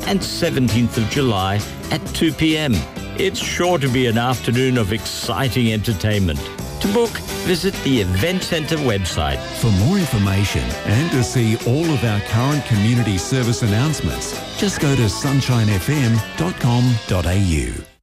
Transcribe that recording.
and 17th of July at 2 p.m. It's sure to be an afternoon of exciting entertainment. To book, visit the Event Centre website. For more information and to see all of our current community service announcements, just go to sunshinefm.com.au.